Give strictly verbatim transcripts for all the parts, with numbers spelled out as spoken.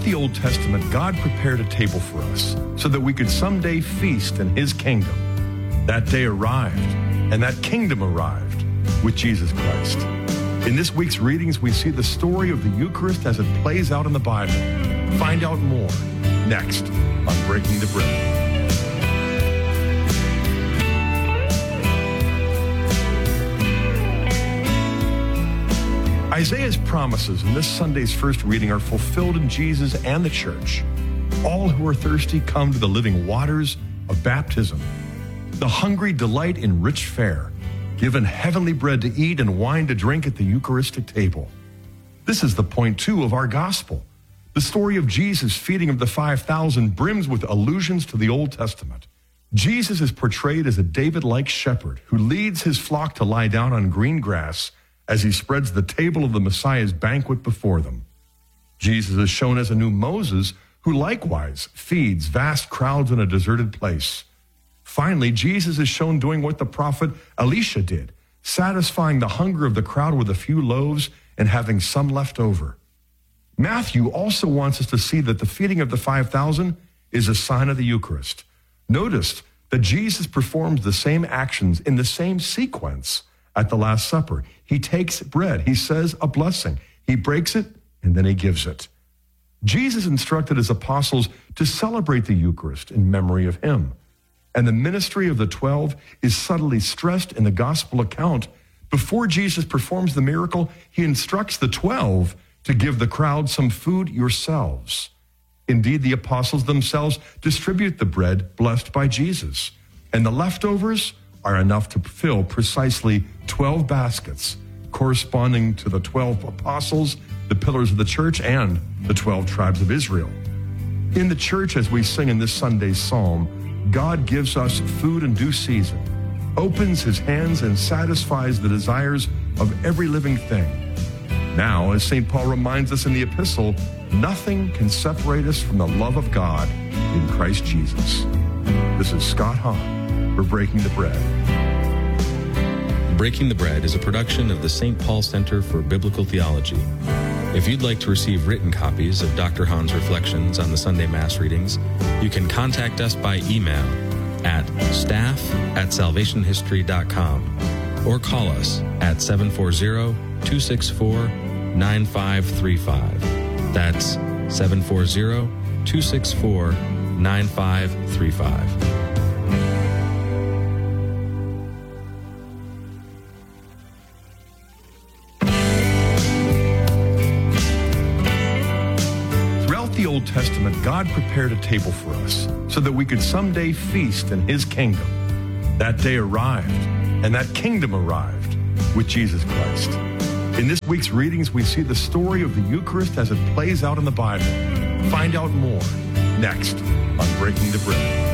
the Old Testament, God prepared a table for us so that we could someday feast in His kingdom. That day arrived, and that kingdom arrived with Jesus Christ. In this week's readings, we see the story of the Eucharist as it plays out in the Bible. Find out more next on Breaking the Bread. Isaiah's promises in this Sunday's first reading are fulfilled in Jesus and the church. All who are thirsty come to the living waters of baptism. The hungry delight in rich fare, given heavenly bread to eat and wine to drink at the Eucharistic table. This is the point, too, of our gospel. The story of Jesus' feeding of the five thousand brims with allusions to the Old Testament. Jesus is portrayed as a David-like shepherd who leads his flock to lie down on green grass as he spreads the table of the Messiah's banquet before them. Jesus is shown as a new Moses who likewise feeds vast crowds in a deserted place. Finally, Jesus is shown doing what the prophet Elisha did, satisfying the hunger of the crowd with a few loaves and having some left over. Matthew also wants us to see that the feeding of the five thousand is a sign of the Eucharist. Notice that Jesus performs the same actions in the same sequence at the Last Supper. He takes bread, he says a blessing, he breaks it, and then he gives it. Jesus instructed his apostles to celebrate the Eucharist in memory of him. And the ministry of the twelve is subtly stressed in the gospel account. Before Jesus performs the miracle, he instructs the twelve to give the crowd some food yourselves. Indeed, the apostles themselves distribute the bread blessed by Jesus, and the leftovers are enough to fill precisely twelve baskets, corresponding to the twelve apostles, the pillars of the church, and the twelve tribes of Israel. In the church, as we sing in this Sunday's psalm, God gives us food in due season, opens his hands and satisfies the desires of every living thing. Now, as Saint Paul reminds us in the epistle, nothing can separate us from the love of God in Christ Jesus. This is Scott Hahn for Breaking the Bread. Breaking the Bread is a production of the Saint Paul Center for Biblical Theology. If you'd like to receive written copies of Doctor Hahn's reflections on the Sunday Mass readings, you can contact us by email at staff at salvationhistory.com or call us at seven four zero, two six four, nine five three five. That's seven four zero, two six four, nine five three five. The Old Testament, God prepared a table for us so that we could someday feast in his kingdom. That day arrived, and that kingdom arrived with Jesus Christ. In this week's readings, we see the story of the Eucharist as it plays out in the Bible. Find out more next on Breaking the Bread.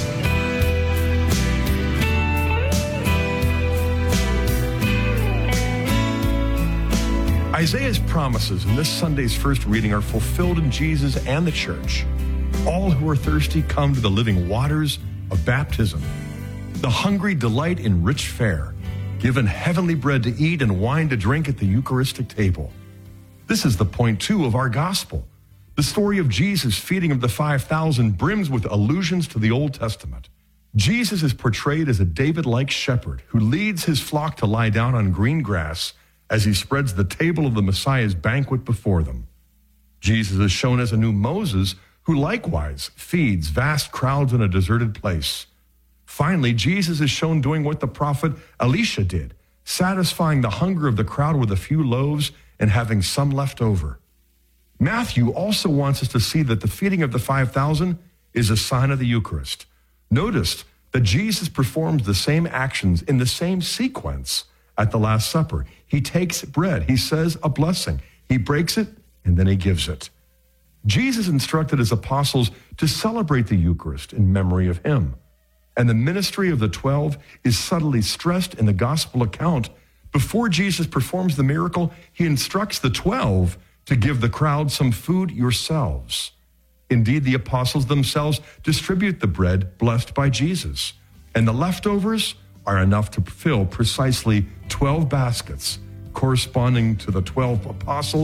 Isaiah's promises in this Sunday's first reading are fulfilled in Jesus and the church. All who are thirsty come to the living waters of baptism. The hungry delight in rich fare, given heavenly bread to eat and wine to drink at the Eucharistic table. This is the point, too, of our gospel. The story of Jesus' feeding of the five thousand brims with allusions to the Old Testament. Jesus is portrayed as a David-like shepherd who leads his flock to lie down on green grass as he spreads the table of the Messiah's banquet before them. Jesus is shown as a new Moses who likewise feeds vast crowds in a deserted place. Finally, Jesus is shown doing what the prophet Elisha did, satisfying the hunger of the crowd with a few loaves and having some left over. Matthew also wants us to see that the feeding of the five thousand is a sign of the Eucharist. Notice that Jesus performs the same actions in the same sequence at the Last Supper. He takes bread, he says a blessing, he breaks it, and then he gives it. Jesus instructed his apostles to celebrate the Eucharist in memory of him. And the ministry of the twelve is subtly stressed in the gospel account. Before Jesus performs the miracle, he instructs the twelve to give the crowd some food yourselves. Indeed, the apostles themselves distribute the bread blessed by Jesus, and the leftovers are enough to fill precisely twelve baskets, corresponding to the twelve apostles, the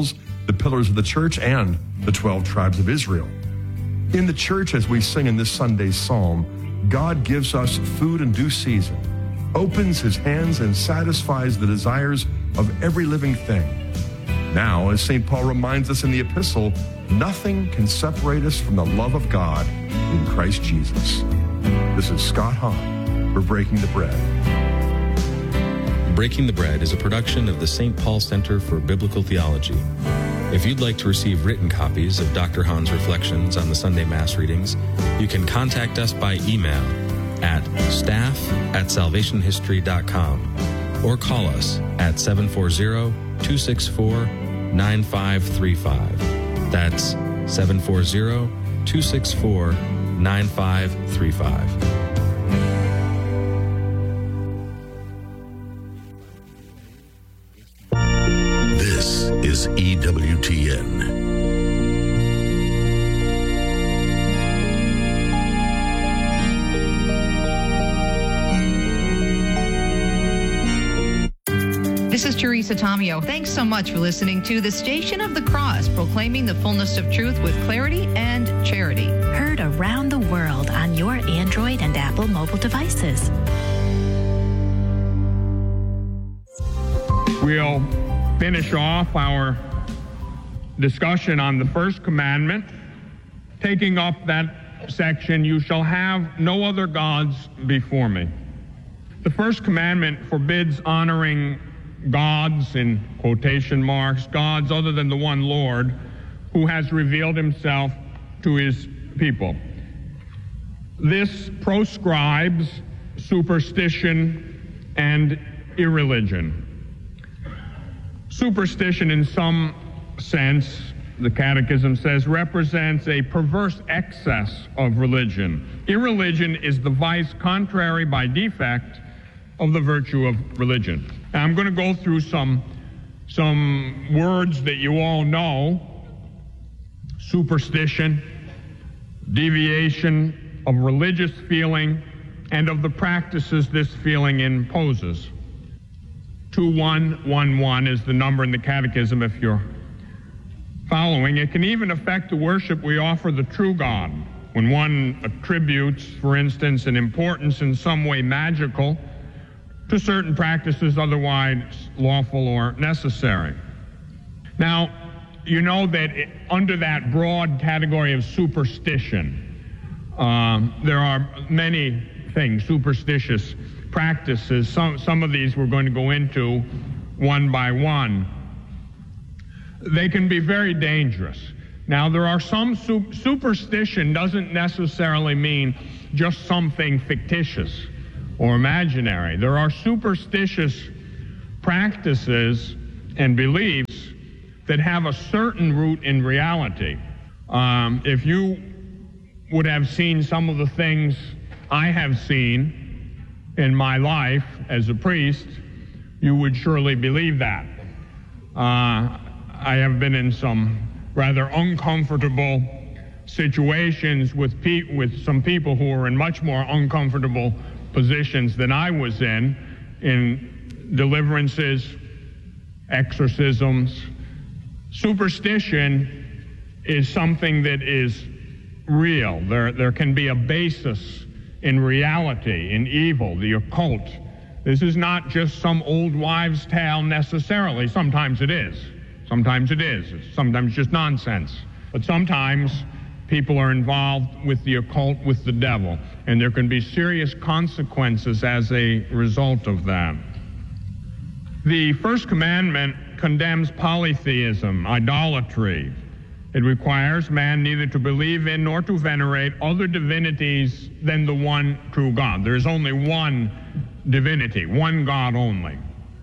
the pillars of the church, and the twelve tribes of Israel. In the church, as we sing in this Sunday's psalm, God gives us food in due season, opens his hands and satisfies the desires of every living thing. Now, as Saint Paul reminds us in the epistle, nothing can separate us from the love of God in Christ Jesus. This is Scott Hahn for Breaking the Bread. Breaking the Bread is a production of the Saint Paul Center for Biblical Theology. If you'd like to receive written copies of Doctor Hahn's reflections on the Sunday Mass readings, you can contact us by email at staff at salvation history dot com or call us at seven four zero, two six four, nine five three five. That's seven four zero, two six four, nine five three five. This is E W T N. This is Teresa Tomeo. Thanks so much for listening to the Station of the Cross, proclaiming the fullness of truth with clarity and charity. Heard around the world on your Android and Apple mobile devices. We'll finish off our discussion on the first commandment, taking up that section, "You shall have no other gods before me." The first commandment forbids honoring gods, in quotation marks, gods other than the one Lord who has revealed himself to his people. This proscribes superstition and irreligion. Superstition, in some sense, the Catechism says, represents a perverse excess of religion. Irreligion is the vice contrary by defect of the virtue of religion. Now, I'm going to go through some, some words that you all know: superstition, deviation of religious feeling, and of the practices this feeling imposes. two one one one is the number in the Catechism if you're following. It can even affect the worship we offer the true God. When one attributes, for instance, an importance in some way magical to certain practices otherwise lawful or necessary. Now, you know that it, under that broad category of superstition, um, there are many things, superstitious practices. Some, some of these we're going to go into one by one. They can be very dangerous. Now, there are some su- superstition doesn't necessarily mean just something fictitious or imaginary. There are superstitious practices and beliefs that have a certain root in reality. Um, if you would have seen some of the things I have seen in my life as a priest, you would surely believe that. Uh, I have been in some rather uncomfortable situations with pe- with some people who are in much more uncomfortable positions than I was in, in deliverances, exorcisms. Superstition is something that is real. There, there can be a basis in reality, in evil, the occult. This is not just some old wives' tale necessarily. Sometimes it is. Sometimes it is. It's sometimes just nonsense. But sometimes people are involved with the occult, with the devil, and there can be serious consequences as a result of that. The first commandment condemns polytheism, idolatry. It requires man neither to believe in nor to venerate other divinities than the one true God. There is only one divinity, one God only.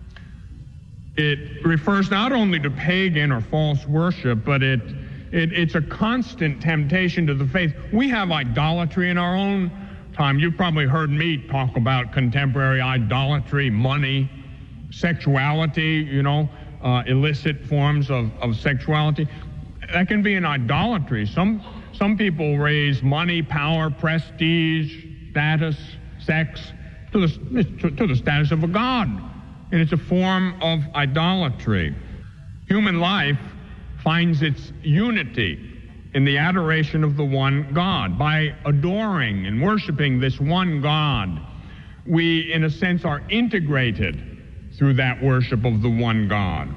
It refers not only to pagan or false worship, but it, it it's a constant temptation to the faith. We have idolatry in our own time. You've probably heard me talk about contemporary idolatry, money, sexuality, you know, uh, illicit forms of, of sexuality. That can be an idolatry. Some, some people raise money, power, prestige, status, sex to the, to, to the status of a god. And it's a form of idolatry. Human life finds its unity in the adoration of the one God. By adoring and worshiping this one God, we, in a sense, are integrated through that worship of the one God.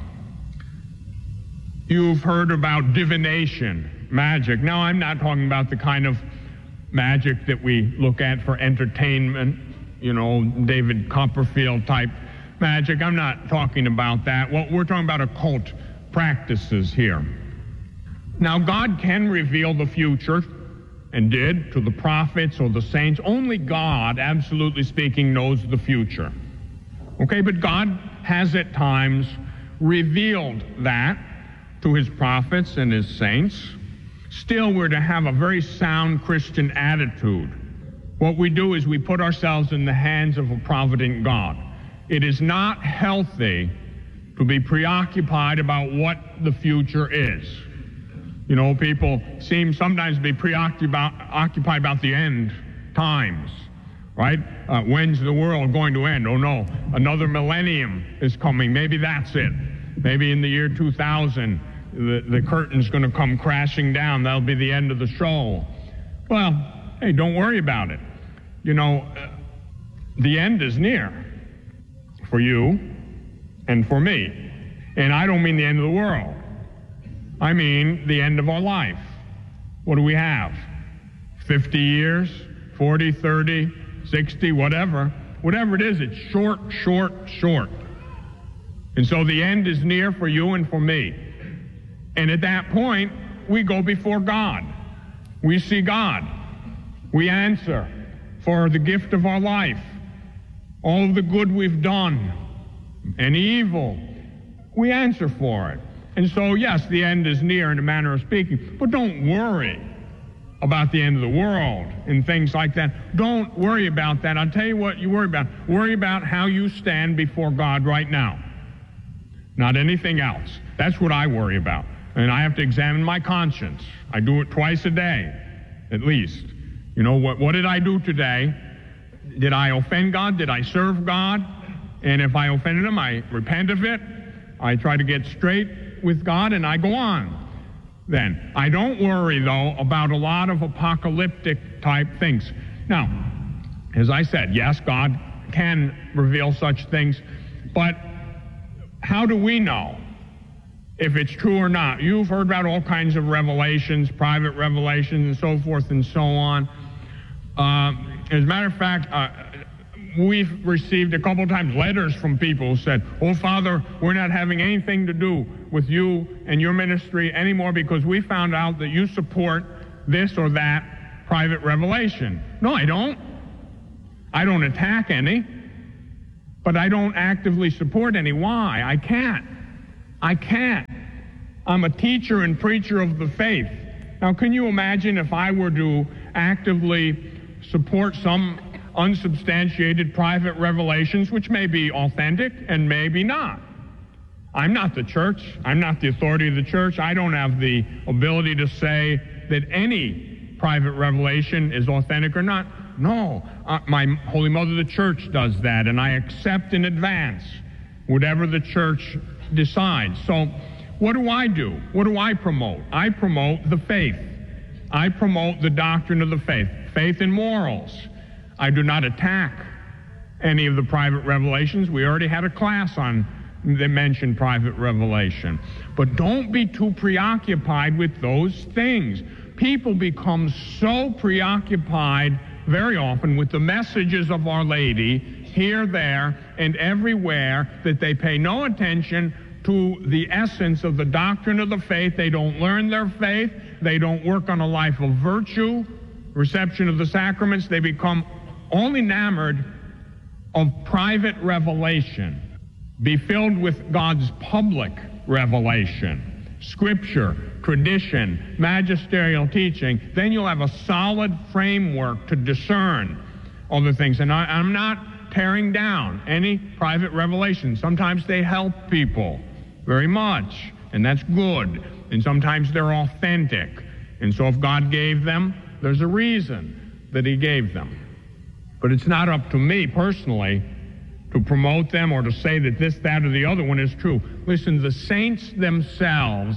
You've heard about divination, magic. Now, I'm not talking about the kind of magic that we look at for entertainment, you know, David Copperfield type magic. I'm not talking about that. Well, we're talking about occult practices here. Now, God can reveal the future, and did, to the prophets or the saints. Only God, absolutely speaking, knows the future. Okay, but God has at times revealed that to his prophets and his saints. Still, we're to have a very sound Christian attitude. What we do is we put ourselves in the hands of a provident God. It is not healthy to be preoccupied about what the future is. You know, people seem sometimes to be preoccupied occupied about the end times, right? Uh, when's the world going to end? Oh, no, another millennium is coming. Maybe that's it. Maybe in the year two thousand, the, the curtain's going to come crashing down. That'll be the end of the show. Well, hey, don't worry about it. You know, uh, the end is near for you and for me. And I don't mean the end of the world. I mean the end of our life. What do we have? fifty years, forty, thirty, sixty, whatever. Whatever it is, it's short, short, short. And so the end is near for you and for me. And at that point, we go before God. We see God. We answer for the gift of our life. All of the good we've done, any evil, we answer for it. And so, yes, the end is near in a manner of speaking, but don't worry about the end of the world and things like that. Don't worry about that. I'll tell you what you worry about. Worry about how you stand before God right now, not anything else. That's what I worry about. And I have to examine my conscience. I do it twice a day, at least. You know, what, what did I do today? Did I offend God? Did I serve God? And if I offended him, I repent of it. I try to get straight with God, and I go on. Then, I don't worry, though, about a lot of apocalyptic type things. Now, as I said, yes, God can reveal such things, but how do we know if it's true or not? You've heard about all kinds of revelations, private revelations, and so forth and so on. Uh, as a matter of fact, uh, we've received a couple of times letters from people who said, "Oh, Father, we're not having anything to do with you and your ministry anymore because we found out that you support this or that private revelation." No, I don't. I don't attack any, but I don't actively support any. Why? I can't. I can't. I'm a teacher and preacher of the faith. Now, can you imagine if I were to actively support some unsubstantiated private revelations, which may be authentic and maybe not? I'm not the church. I'm not the authority of the church. I don't have the ability to say that any private revelation is authentic or not. No, uh, my Holy Mother, the church, does that, and I accept in advance whatever the church decides. So what do I do? What do I promote? I promote the faith. I promote the doctrine of the faith, faith and morals. I do not attack any of the private revelations. We already had a class on that mentioned private revelation. But don't be too preoccupied with those things. People become so preoccupied very often with the messages of Our Lady here, there, and everywhere that they pay no attention to the essence of the doctrine of the faith. They don't learn their faith. They don't work on a life of virtue, reception of the sacraments. They become all enamored of private revelation. Be filled with God's public revelation, scripture, tradition, magisterial teaching. Then you'll have a solid framework to discern all the things. And I, I'm not tearing down any private revelation. Sometimes they help people very much, and that's good. And sometimes they're authentic. And so if God gave them, there's a reason that he gave them. But it's not up to me personally to promote them or to say that this, that, or the other one is true. Listen, the saints themselves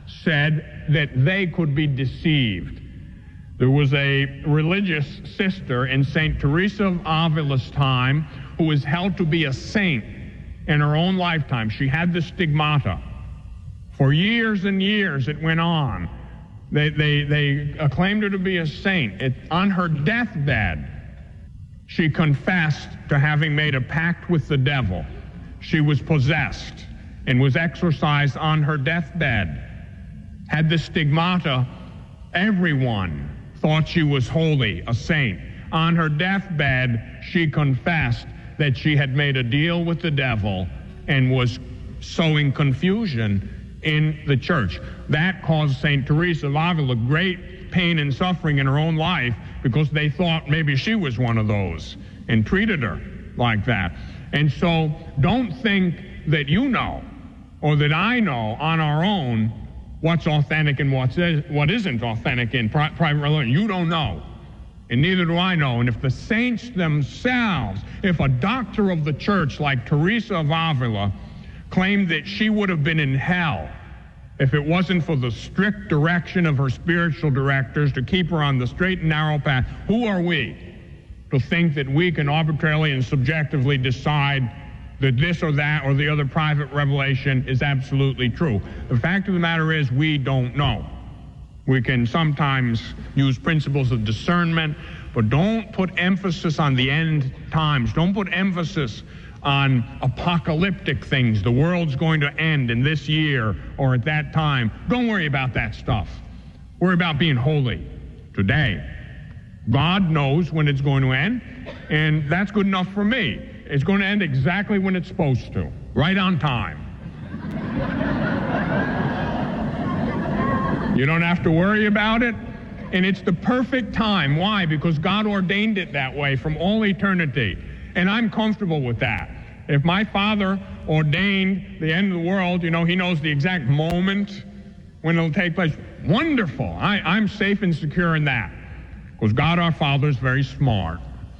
said that they could be deceived. There was a religious sister in Saint Teresa of Avila's time who was held to be a saint in her own lifetime. She had the stigmata. For years and years it went on. They, they, they acclaimed her to be a saint. It, on her deathbed, she confessed to having made a pact with the devil. She was possessed and was exorcised on her deathbed. Had the stigmata, everyone thought she was holy, a saint. On her deathbed, she confessed that she had made a deal with the devil and was sowing confusion in the church. That caused Saint Teresa of Avila great pain and suffering in her own life because they thought maybe she was one of those and treated her like that. And so don't think that you know or that I know on our own what's authentic and what's, what isn't authentic in pri- private religion. You don't know, and neither do I know. And if the saints themselves, if a doctor of the church like Teresa of Avila claimed that she would have been in hell if it wasn't for the strict direction of her spiritual directors to keep her on the straight and narrow path, who are we to think that we can arbitrarily and subjectively decide that this or that or the other private revelation is absolutely true? The fact of the matter is we don't know. We can sometimes use principles of discernment, but don't put emphasis on the end times. Don't put emphasis on apocalyptic things. The world's going to end in this year or at that time. Don't worry about that stuff. Worry about being holy today. God knows when it's going to end, and that's good enough for me. It's going to end exactly when it's supposed to, right on time. You don't have to worry about it, and it's the perfect time. Why? Because God ordained it that way from all eternity, and I'm comfortable with that. If my Father ordained the end of the world, you know, he knows the exact moment when it'll take place. Wonderful. I, I'm safe and secure in that, because God our Father is very smart.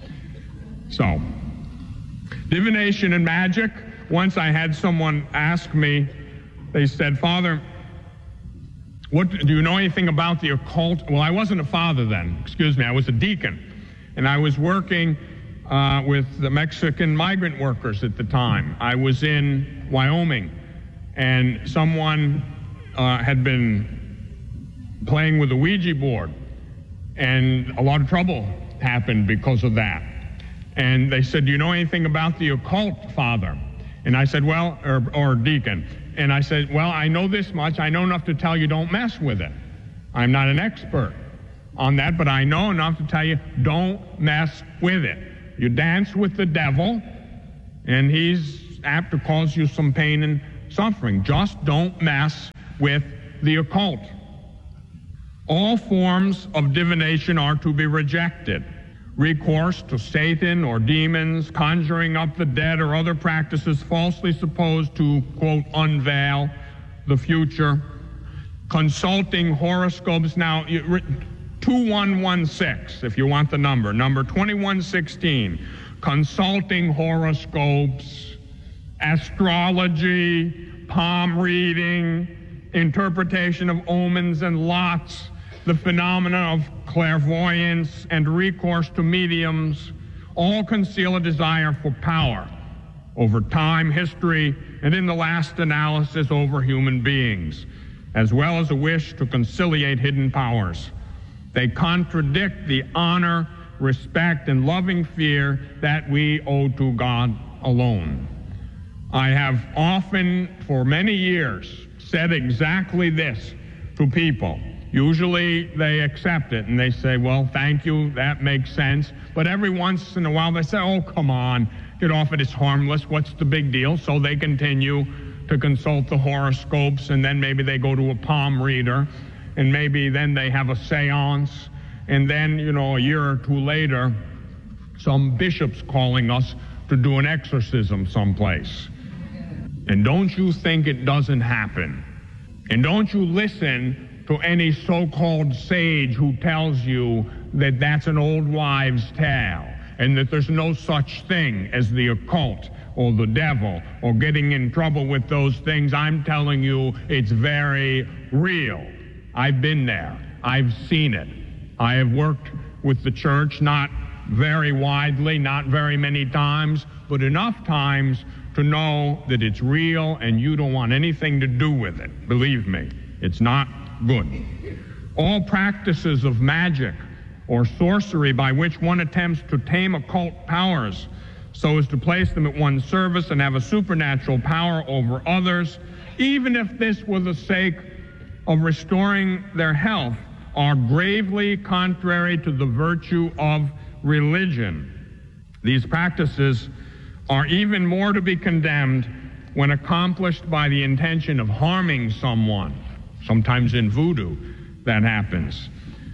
So, divination and magic. Once I had someone ask me, they said, Father, what, do you know anything about the occult? Well, I wasn't a father then, excuse me, I was a deacon. And I was working uh, with the Mexican migrant workers at the time. I was in Wyoming, and someone uh, had been playing with a Ouija board, and a lot of trouble happened because of that. And they said, do you know anything about the occult, Father? And I said, well, or, or deacon. And I said, well, I know this much. I know enough to tell you don't mess with it. I'm not an expert on that, but I know enough to tell you don't mess with it. You dance with the devil, and he's apt to cause you some pain and suffering. Just don't mess with the occult. All forms of divination are to be rejected. Recourse to Satan or demons, conjuring up the dead, or other practices falsely supposed to, quote, unveil the future. Consulting horoscopes. Now, two one one six, if you want the number, number twenty-one sixteen. Consulting horoscopes, astrology, palm reading, interpretation of omens and lots, the phenomena of clairvoyance and recourse to mediums, all conceal a desire for power over time, history, and in the last analysis over human beings, as well as a wish to conciliate hidden powers. They contradict the honor, respect, and loving fear that we owe to God alone. I have often, for many years, said exactly this to people. Usually they accept it and they say, well, thank you, that makes sense. But every once in a while they say, oh, come on, get off it, it's harmless, what's the big deal? So they continue to consult the horoscopes, and then maybe they go to a palm reader, and maybe then they have a seance, and then, you know, a year or two later, some bishop's calling us to do an exorcism someplace. And don't you think it doesn't happen. And don't you listen to any so-called sage who tells you that that's an old wives' tale and that there's no such thing as the occult. or the devil or getting in trouble with those things. I'm telling you, it's very real. I've been there. I've seen it. I have worked with the church, not very widely, not very many times, but enough times to know that it's real and you don't want anything to do with it. Believe me, it's not good. All practices of magic or sorcery by which one attempts to tame occult powers so as to place them at one's service and have a supernatural power over others, even if this were the sake of restoring their health, are gravely contrary to the virtue of religion. These practices are even more to be condemned when accomplished by the intention of harming someone. Sometimes in voodoo that happens.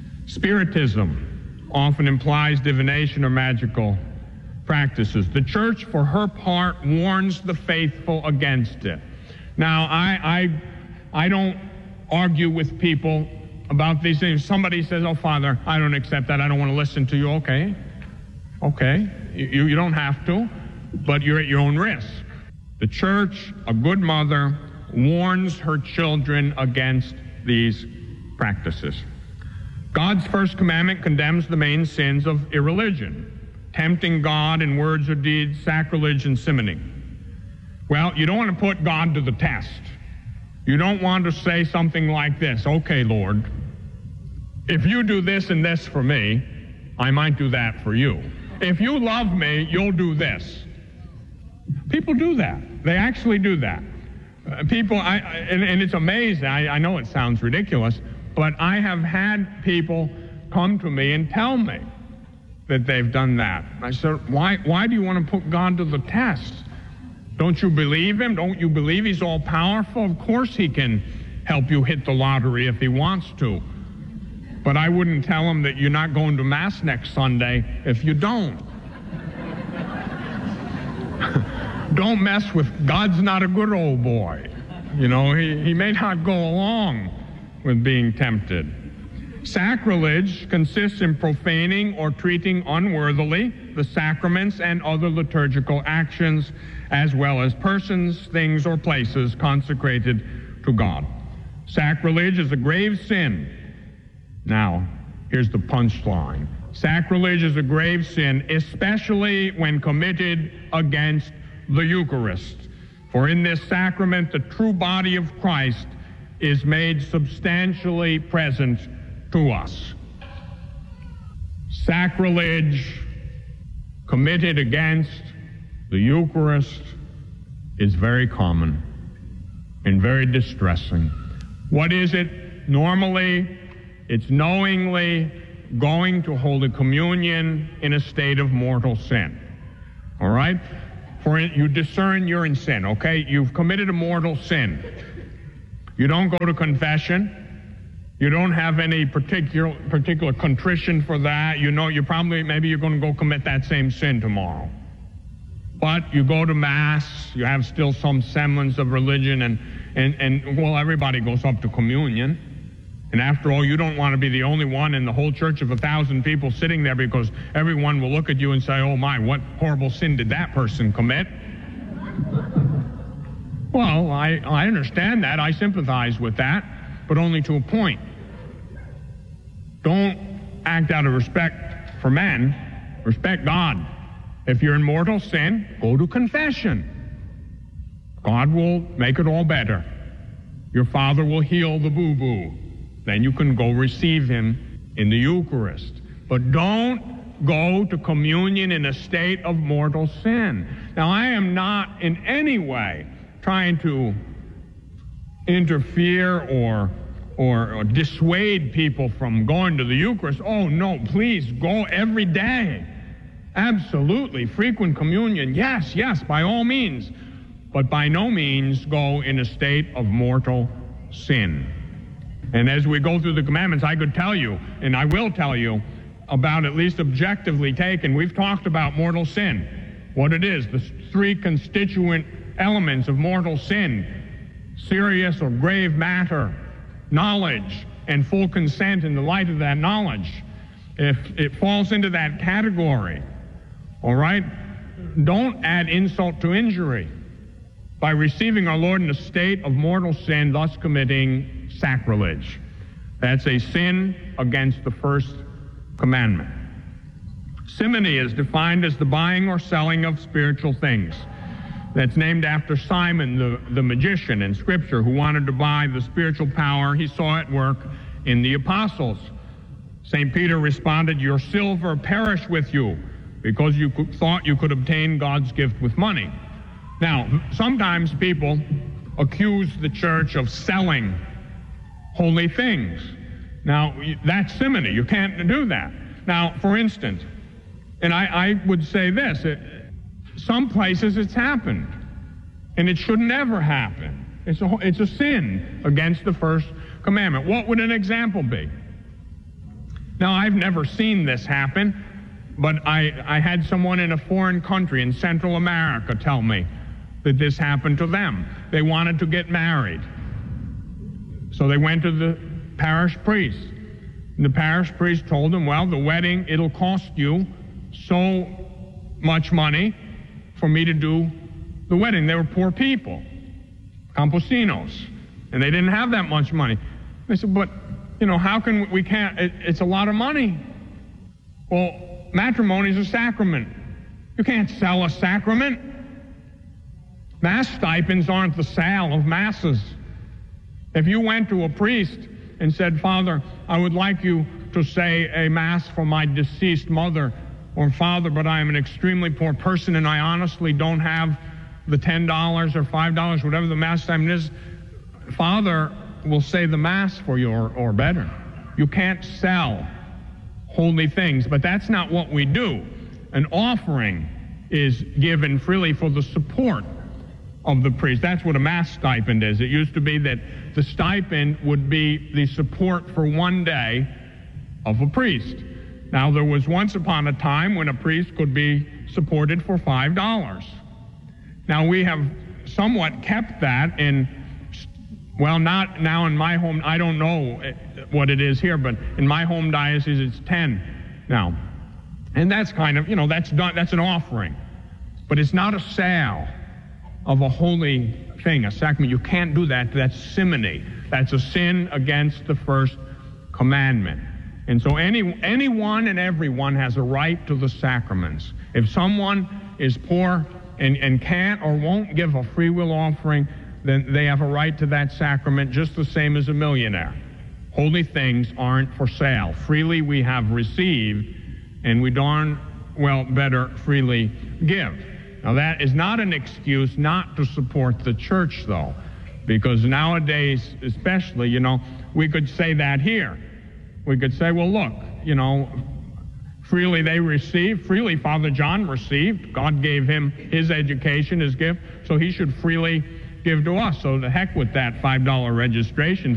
Spiritism often implies divination or magical practices. The church, for her part, warns the faithful against it. Now, I, I, I don't argue with people about these things. Somebody says, oh, Father, I don't accept that. I don't want to listen to you. Okay. Okay. You, you don't have to, but you're at your own risk. The church, a good mother, warns her children against these practices. God's first commandment condemns the main sins of irreligion: tempting God in words or deeds, sacrilege, and simony. Well, you don't want to put God to the test. You don't want to say something like this: okay, Lord, if you do this and this for me, I might do that for you. If you love me, you'll do this. People do that. They actually do that. Uh, people, I, I, and, and it's amazing. I, I know it sounds ridiculous, but I have had people come to me and tell me that they've done that. I said, why, why do you want to put God to the test? Don't you believe him? Don't you believe he's all powerful? Of course he can help you hit the lottery if he wants to. But I wouldn't tell him that you're not going to Mass next Sunday if you don't. Don't mess with, God's not a good old boy. You know, he, he may not go along with being tempted. Sacrilege consists in profaning or treating unworthily the sacraments and other liturgical actions, as well as persons, things, or places consecrated to God. Sacrilege is a grave sin. Now, here's the punchline. Sacrilege is a grave sin, especially when committed against the Eucharist. For in this sacrament, the true body of Christ is made substantially present to us. Sacrilege committed against the Eucharist is very common and very distressing. What is it? Normally, it's knowingly going to hold a communion in a state of mortal sin. All right? For you discern you're in sin, okay? You've committed a mortal sin. You don't go to confession. You don't have any particular particular contrition for that. You know, you probably, maybe you're going to go commit that same sin tomorrow. But you go to Mass, you have still some semblance of religion, and, and, and well, everybody goes up to communion. And after all, you don't want to be the only one in the whole church of a thousand people sitting there, because everyone will look at you and say, oh my, what horrible sin did that person commit? Well, I, I understand that. I sympathize with that, but only to a point. Don't act out of respect for men. Respect God. If you're in mortal sin, go to confession. God will make it all better. Your Father will heal the boo-boo. Then you can go receive him in the Eucharist. But don't go to communion in a state of mortal sin. Now, I am not in any way trying to interfere or, or, or dissuade people from going to the Eucharist. Oh, no, please, go every day. Absolutely. Frequent communion, yes, yes, by all means. But by no means go in a state of mortal sin. And as we go through the commandments, I could tell you, and I will tell you, about, at least objectively taken, we've talked about mortal sin, what it is, the three constituent elements of mortal sin: serious or grave matter, knowledge, and full consent in the light of that knowledge. If it falls into that category, all right, don't add insult to injury by receiving our Lord in a state of mortal sin, thus committing sacrilege. That's a sin against the first commandment. Simony is defined as the buying or selling of spiritual things. That's named after Simon, the, the magician in Scripture, who wanted to buy the spiritual power he saw at work in the apostles. Saint Peter responded, "Your silver perish with you, because you could, thought you could obtain God's gift with money." Now, sometimes people accuse the church of selling holy things. Now, that's simony. You can't do that. Now, for instance, and I, I would say this, it, some places it's happened, and it should never happen. It's a, it's a sin against the first commandment. What would an example be? Now, I've never seen this happen, but I, I had someone in a foreign country in Central America tell me that this happened to them. They wanted to get married. So they went to the parish priest. And the parish priest told them, well, the wedding, it'll cost you so much money for me to do the wedding. They were poor people, campesinos, and they didn't have that much money. They said, but, you know, how can we can't, it, it's a lot of money. Well, matrimony is a sacrament. You can't sell a sacrament. Mass stipends aren't the sale of masses. If you went to a priest and said, Father, I would like you to say a mass for my deceased mother, or Father, but I am an extremely poor person and I honestly don't have the ten dollars or five dollars, whatever the mass stipend is, Father will say the mass for you, or, or better. You can't sell holy things, but that's not what we do. An offering is given freely for the support of the priest. That's what a mass stipend is. It used to be that the stipend would be the support for one day of a priest. Now, there was once upon a time when a priest could be supported for five dollars. Now, we have somewhat kept that in, well, not now in my home, I don't know what it is here, but in my home diocese, it's ten now. And that's kind of, you know, that's done, that's an offering. But it's not a sale of a holy thing, a sacrament. You can't do that. That's simony. That's a sin against the first commandment. And so any anyone and everyone has a right to the sacraments. If someone is poor and, and can't or won't give a free will offering, then they have a right to that sacrament just the same as a millionaire. Holy things aren't for sale. Freely we have received, and we darn well better freely give. Now, that is not an excuse not to support the church, though, because nowadays, especially, you know, we could say that here. We could say, well, look, you know, freely they received, freely Father John received. God gave him his education, his gift, so he should freely give to us. So the heck with that five dollar registration